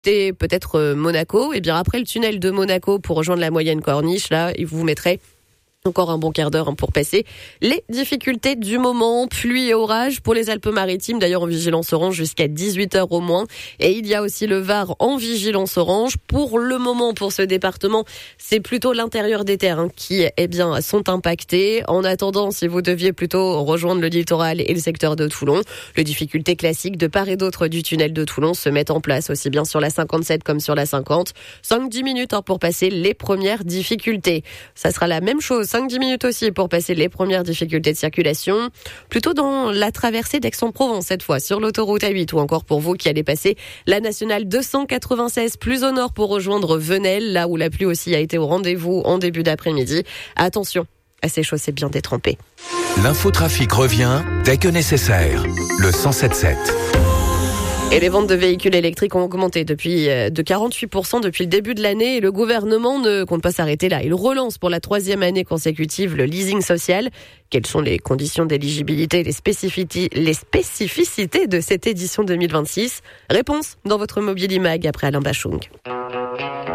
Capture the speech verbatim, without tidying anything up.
Et peut-être euh, Monaco. Et bien après le tunnel de Monaco pour rejoindre la moyenne corniche, là, il vous mettrait encore un bon quart d'heure pour passer les difficultés du moment, pluie et orage pour les Alpes-Maritimes, d'ailleurs en vigilance orange jusqu'à dix-huit heures au moins. Et il y a aussi le Var en vigilance orange. Pour le moment, pour ce département, c'est plutôt l'intérieur des terres hein, qui eh bien, sont impactés. En attendant, si vous deviez plutôt rejoindre le littoral et le secteur de Toulon, les difficultés classiques de part et d'autre du tunnel de Toulon se mettent en place, aussi bien sur la cinquante-sept comme sur la cinquante. cinq à dix minutes hein, pour passer les premières difficultés. Ça sera la même chose. cinq à dix minutes aussi pour passer les premières difficultés de circulation, plutôt dans la traversée d'Aix-en-Provence cette fois, sur l'autoroute A huit, ou encore pour vous qui allez passer la nationale deux cent quatre-vingt-seize plus au nord pour rejoindre Venelle, là où la pluie aussi a été au rendez-vous en début d'après-midi. Attention à ces chaussées bien détrempées. L'infotrafic revient dès que nécessaire. Le cent sept sept. Et les ventes de véhicules électriques ont augmenté depuis de quarante-huit pour cent depuis le début de l'année. Et le gouvernement ne compte pas s'arrêter là. Il relance pour la troisième année consécutive le leasing social. Quelles sont les conditions d'éligibilité et les spécificités, les spécificités de cette édition deux mille vingt-six? Réponse dans votre Mobilimag après Alain Bachung.